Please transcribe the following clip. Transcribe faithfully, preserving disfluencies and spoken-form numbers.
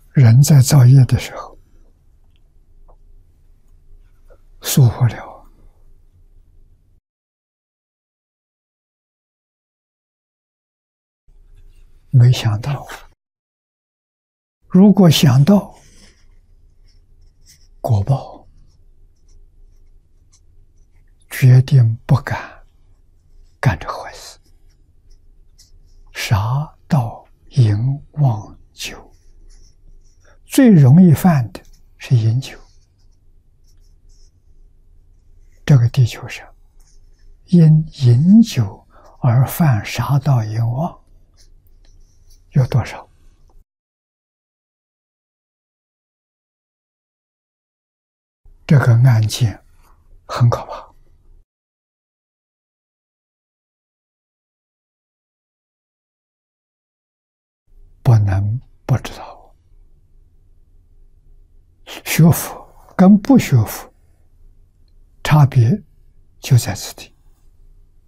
人在造业的时候，疏忽了，没想到。如果想到，果报决定不敢干这坏事。杀盗淫妄酒，最容易犯的是饮酒。这个地球上，因饮酒而犯杀盗淫妄有多少？这个案件很可怕，不能不知道。学佛跟不学佛差别就在此地。